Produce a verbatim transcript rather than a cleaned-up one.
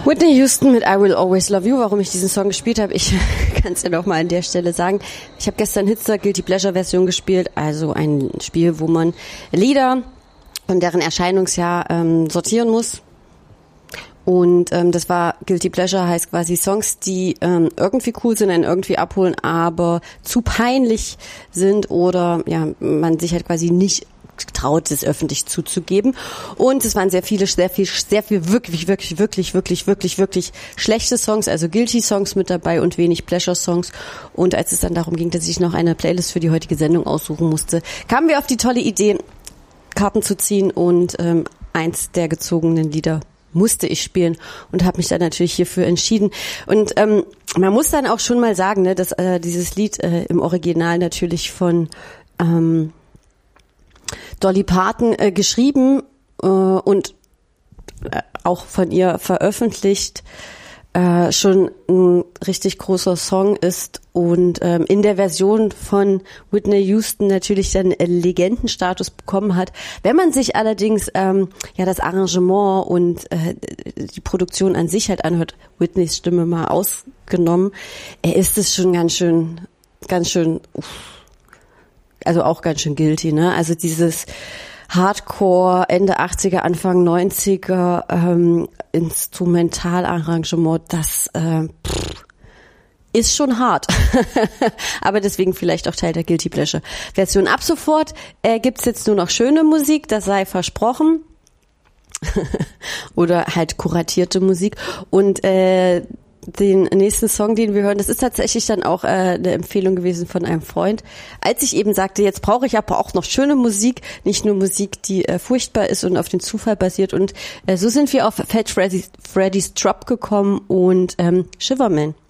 Whitney Houston mit I Will Always Love You. Warum ich diesen Song gespielt habe, ich kann es ja noch mal an der Stelle sagen. Ich habe gestern Hitster Guilty Pleasure Version gespielt, also ein Spiel, wo man Lieder und deren Erscheinungsjahr ähm, sortieren muss. Und ähm, das war Guilty Pleasure, heißt quasi Songs, die ähm, irgendwie cool sind, einen irgendwie abholen, aber zu peinlich sind oder ja man sich halt quasi nicht traut, es öffentlich zuzugeben. Und es waren sehr viele, sehr viel, sehr viel wirklich, wirklich, wirklich, wirklich, wirklich, wirklich schlechte Songs, also Guilty-Songs mit dabei und wenig Pleasure-Songs. Und als es dann darum ging, dass ich noch eine Playlist für die heutige Sendung aussuchen musste, kamen wir auf die tolle Idee, Karten zu ziehen und ähm, eins der gezogenen Lieder musste ich spielen und habe mich dann natürlich hierfür entschieden. Und ähm, man muss dann auch schon mal sagen, ne, dass äh, dieses Lied äh, im Original natürlich von ähm, Dolly Parton äh, geschrieben äh, und äh, auch von ihr veröffentlicht äh, schon ein richtig großer Song ist und ähm, in der Version von Whitney Houston natürlich dann äh, Legendenstatus bekommen hat. Wenn man sich allerdings ähm, ja das Arrangement und äh, die Produktion an sich halt anhört, Whitneys Stimme mal ausgenommen, äh, ist es schon ganz schön, ganz schön uff, also auch ganz schön guilty, ne? Also dieses Hardcore, Ende achtziger, Anfang neunziger ähm, Instrumentalarrangement, das äh, pff, ist schon hart. Aber deswegen vielleicht auch Teil der Guilty Pleasure Version. Ab sofort äh, gibt's jetzt nur noch schöne Musik, das sei versprochen. Oder halt kuratierte Musik. Und äh, den nächsten Song, den wir hören, das ist tatsächlich dann auch äh, eine Empfehlung gewesen von einem Freund. Als ich eben sagte, jetzt brauche ich aber auch noch schöne Musik, nicht nur Musik, die äh, furchtbar ist und auf den Zufall basiert. Und äh, so sind wir auf Fat Freddy's, Freddy's Drop gekommen und ähm, Shiverman.